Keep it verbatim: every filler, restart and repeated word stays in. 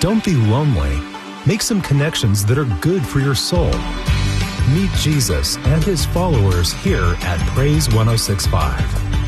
Don't be lonely. Make some connections that are good for your soul. Meet Jesus and his followers here at Praise one oh six point five.